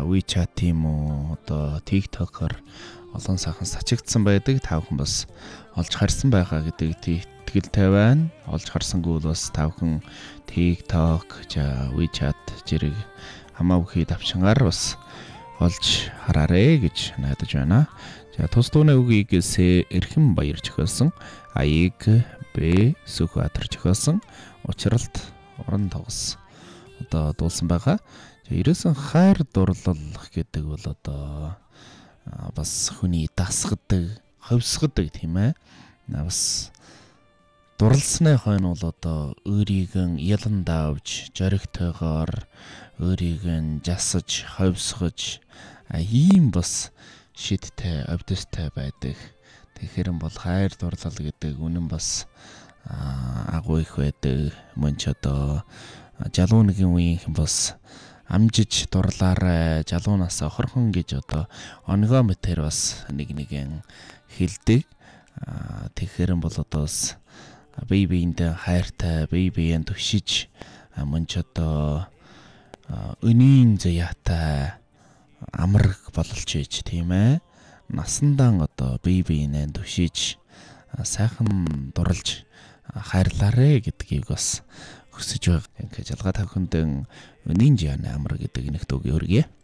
WeChat тийм үү одоо TikTok-оор олон сайхан сачигдсан байдаг. Та бүхэн бас олж харсан байгаа гэдэг итгэлтэй байна. Олж харсангүй бол бас та бүхэн TikTok, WeChat зэрэг хамаагүй давчингаар бас олж хараарэ гэж найдаж байна. За тус дууны үгийг Эрхэм Баяр зохиолсон, аяыг Б Сүхбаатар зохиолсон, учралт Орон Тогос одоо дуулсан байгаа. Ерөөсөн хайр дурлал гэдэг бол одоо бас хүний дасгадаг, ховсгадаг тийм ээ. Бас дурлсны хойно бол одоо өөрийг нь ялан давж, зоригтойгоор өөрийг нь жасаж, ховсгож ийм бас шидтэй, обдостой байдаг. Тэгэхээр бол хайр дурлал гэдэг үнэн бас агуу их байдаг. Мөн ч одоо жалуу нэгэн үеийнхэн бас амжиж дурлаарай, жалуунаас хорхон гэж одоо онгоо мэтэр бас нэгэн хэлдэг. Тэгэхээр бол одоо бас бие биендээ хайртай, бие биеийн төвшиж мөн ч одоо өнийн заяатай амраг болж иж тийм ээ. Насандаа одоо бие биенээ төвшиж сайхан дурлж хайрлаарэ гэдгийг бас хүсэж байгаа. Ингээд жалгаа тавхиндэн өнийн заяаны амраг гэдэг нэг төгөө өргөе.